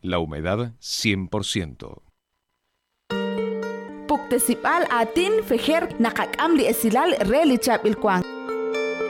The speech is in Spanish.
La humedad 100%. Puktesipal atin fejer nakakam li esilal relichap ilkwang.